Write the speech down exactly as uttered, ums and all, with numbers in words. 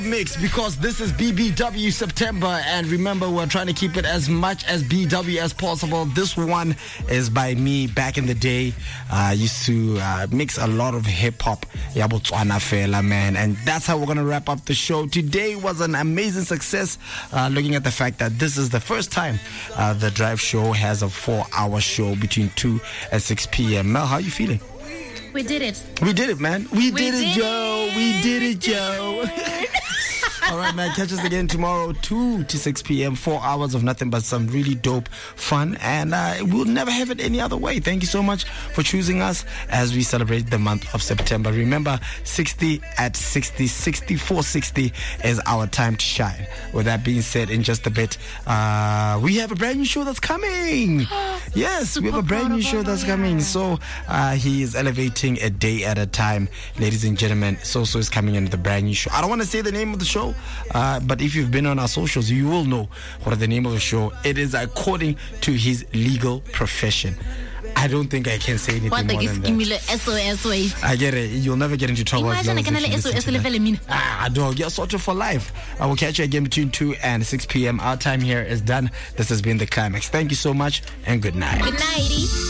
Mix, because this is B B W September, and remember, we're trying to keep it as much as B W as possible. This one is by me. Back in the day, I uh, used to uh, mix a lot of hip-hop, ya Botswana fela, man, and that's how we're going to wrap up the show. Today was an amazing success, uh, looking at the fact that this is the first time uh, the Drive Show has a four-hour show between two and six p.m. Mel, how are you feeling? We did it. We did it, man. We, we did, did it, Joe. It. We did it, Joe. All right, man. Catch us again tomorrow, two to six p.m. Four hours of nothing but some really dope fun. And uh, we'll never have it any other way. Thank you so much for choosing us as we celebrate the month of September. Remember, sixty at sixty, sixty-four sixty is our time to shine. With that being said, in just a bit, uh, we have a brand new show that's coming. Yes, we have a brand new show that's coming. So uh, he is elevating a day at a time. Ladies and gentlemen, So-So is coming in with a brand new show. I don't want to say the name of the show, uh, but if you've been on our socials, you will know what the name of the show. It is according to his legal profession. I don't think I can say anything what more than that. S O S wait. I get it. You'll never get into trouble. Imagine I can S O S level. Ah, dog, you're sorted for life. I will catch you again between two and six p.m. Our time here is done. This has been The Climax. Thank you so much and good night. Good night.